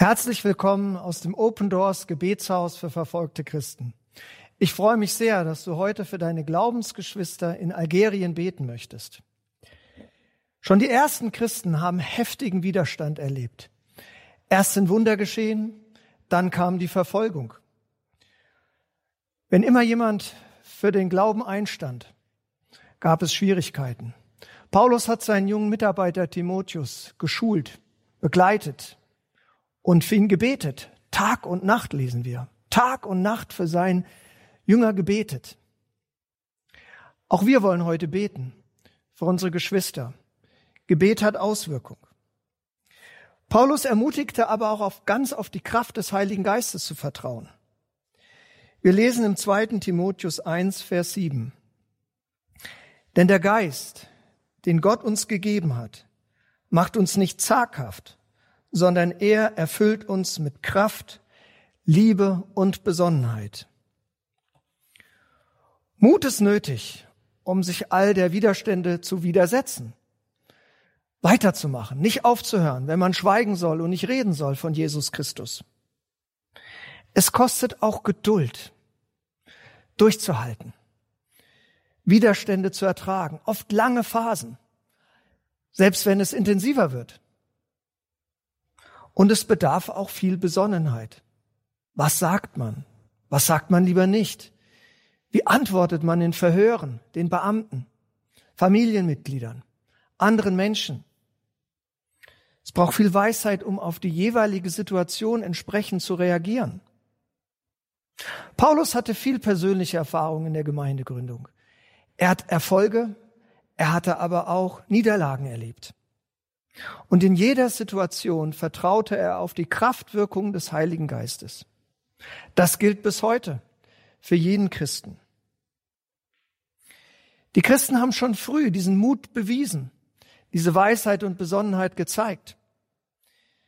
Herzlich willkommen aus dem Open Doors Gebetshaus für verfolgte Christen. Ich freue mich sehr, dass du heute für deine Glaubensgeschwister in Algerien beten möchtest. Schon die ersten Christen haben heftigen Widerstand erlebt. Erst sind Wunder geschehen, dann kam die Verfolgung. Wenn immer jemand für den Glauben einstand, gab es Schwierigkeiten. Paulus hat seinen jungen Mitarbeiter Timotheus geschult, begleitet und für ihn gebetet. Tag und Nacht lesen wir. Tag und Nacht für seinen Jünger gebetet. Auch wir wollen heute beten für unsere Geschwister. Gebet hat Auswirkung. Paulus ermutigte aber auch ganz auf die Kraft des Heiligen Geistes zu vertrauen. Wir lesen im 2. Timotheus 1, Vers 7. Denn der Geist, den Gott uns gegeben hat, macht uns nicht zaghaft, sondern er erfüllt uns mit Kraft, Liebe und Besonnenheit. Mut ist nötig, um sich all der Widerstände zu widersetzen, weiterzumachen, nicht aufzuhören, wenn man schweigen soll und nicht reden soll von Jesus Christus. Es kostet auch Geduld, durchzuhalten, Widerstände zu ertragen, oft lange Phasen, selbst wenn es intensiver wird. Und es bedarf auch viel Besonnenheit. Was sagt man? Was sagt man lieber nicht? Wie antwortet man in Verhören, den Beamten, Familienmitgliedern, anderen Menschen? Es braucht viel Weisheit, um auf die jeweilige Situation entsprechend zu reagieren. Paulus hatte viel persönliche Erfahrung in der Gemeindegründung. Er hat Erfolge, er hatte aber auch Niederlagen erlebt. Und in jeder Situation vertraute er auf die Kraftwirkung des Heiligen Geistes. Das gilt bis heute für jeden Christen. Die Christen haben schon früh diesen Mut bewiesen, diese Weisheit und Besonnenheit gezeigt.